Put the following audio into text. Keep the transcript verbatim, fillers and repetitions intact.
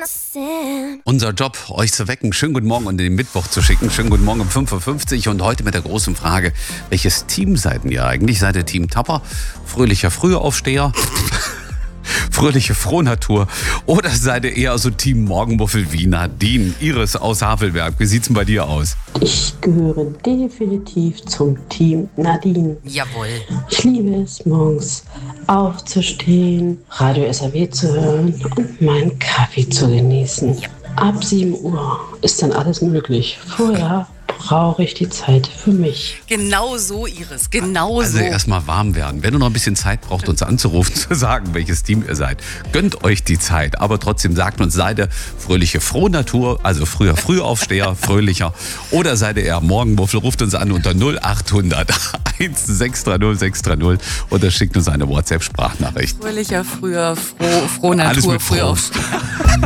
Unser Job, euch zu wecken, schönen guten Morgen und den Mittwoch zu schicken. Schönen guten Morgen um fünf Uhr fünfzig und heute mit der großen Frage, welches Team seid ihr eigentlich? Seid ihr Team Tapper, fröhlicher Frühaufsteher, fröhliche Frohnatur oder seid ihr eher so Team Morgenmuffel wie Nadine? Iris aus Havelberg, wie sieht's denn bei dir aus? Ich gehöre definitiv zum Team Nadine. Jawohl. Ich liebe es, morgens aufzustehen, Radio S R W zu hören und meinen Kaffee zu genießen. Ja. Ab sieben Uhr ist dann alles möglich. Vorher brauche ich die Zeit für mich. Genau so, Iris, genau Also so. erstmal warm werden. Wenn ihr noch ein bisschen Zeit braucht, uns anzurufen, zu sagen, welches Team ihr seid, gönnt euch die Zeit. Aber trotzdem sagt uns, seid ihr fröhliche Frohnatur, also früher Frühaufsteher, fröhlicher, oder seid ihr eher Morgenmuffel, ruft uns an unter null acht hundert eins sechs drei null sechs drei null oder schickt uns eine WhatsApp-Sprachnachricht. Fröhlicher, früher, froh, froh Natur, Alles mit früh Froh. aufstehen.